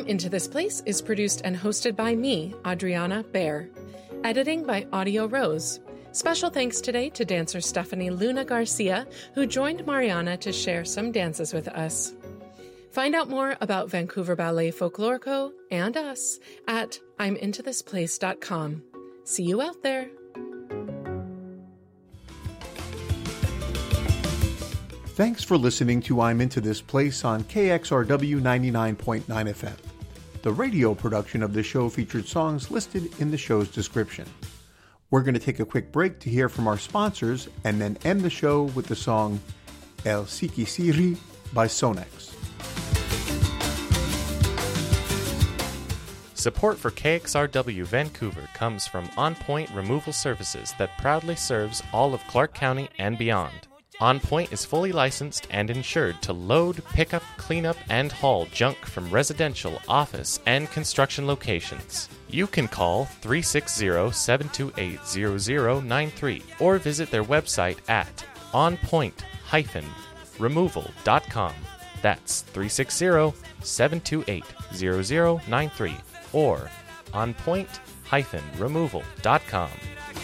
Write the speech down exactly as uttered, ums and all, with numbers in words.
I'm Into This Place is produced and hosted by me, Adriana Baer. Editing by Audio Rose. Special thanks today to dancer Stephanie Luna Garcia, who joined Mariana to share some dances with us. Find out more about Vancouver Ballet Folklorico and us at I'm into this place dot com. See you out there. Thanks for listening to I'm Into This Place on K X R W ninety-nine point nine F M. The radio production of the show featured songs listed in the show's description. We're going to take a quick break to hear from our sponsors and then end the show with the song El Sikisiri by Sonex. Support for K X R W Vancouver comes from On Point Removal Services that proudly serves all of Clark County and beyond. On Point is fully licensed and insured to load, pick up, clean up, and haul junk from residential, office, and construction locations. You can call three six zero, seven two eight, zero zero nine three or visit their website at on point dash removal dot com. That's three six zero, seven two eight, zero zero nine three or on point dash removal dot com.